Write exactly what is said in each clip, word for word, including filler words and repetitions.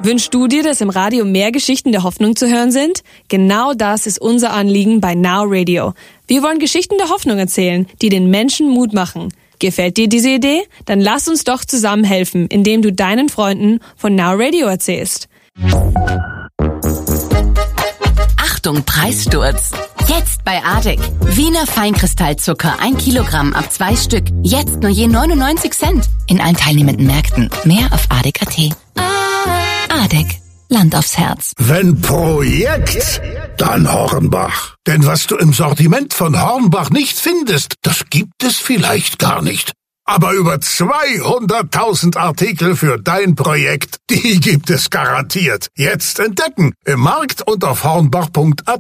Wünschst du dir, dass im Radio mehr Geschichten der Hoffnung zu hören sind? Genau das ist unser Anliegen bei Now Radio. Wir wollen Geschichten der Hoffnung erzählen, die den Menschen Mut machen. Gefällt dir diese Idee? Dann lass uns doch zusammen helfen, indem du deinen Freunden von Now Radio erzählst. Achtung, Preissturz! Jetzt bei Adek. Wiener Feinkristallzucker, ein Kilogramm ab zwei Stück. Jetzt nur je neunundneunzig Cent. In allen teilnehmenden Märkten. Mehr auf adek punkt at. Adek. Land aufs Herz. Wenn Projekt, dann Hornbach. Denn was du im Sortiment von Hornbach nicht findest, das gibt es vielleicht gar nicht. Aber über zweihunderttausend Artikel für dein Projekt, die gibt es garantiert. Jetzt entdecken im Markt und auf hornbach punkt at.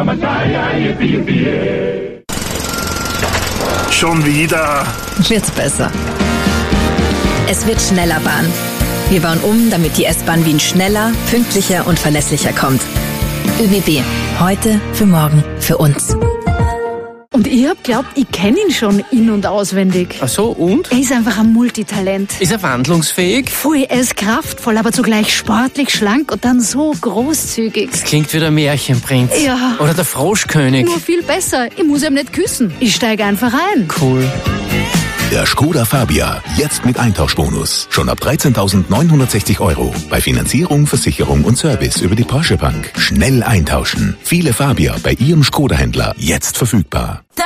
Schon wieder? Wird's besser. Es wird schneller Bahn. Wir bauen um, damit die S-Bahn Wien schneller, pünktlicher und verlässlicher kommt. ÖBB. Heute, für morgen, für uns. Und ich hab glaubt, ich kenne ihn schon in- und auswendig. Ach so, und? Er ist einfach ein Multitalent. Ist er wandlungsfähig? Voll, er ist kraftvoll, aber zugleich sportlich, schlank und dann so großzügig. Das klingt wie der Märchenprinz. Ja. Oder der Froschkönig. Nur viel besser. Ich muss ihm nicht küssen. Ich steige einfach ein. Cool. Der Skoda Fabia, jetzt mit Eintauschbonus. Schon ab dreizehntausendneunhundertsechzig Euro. Bei Finanzierung, Versicherung und Service über die Porsche Bank. Schnell eintauschen. Viele Fabia bei Ihrem Skoda-Händler jetzt verfügbar.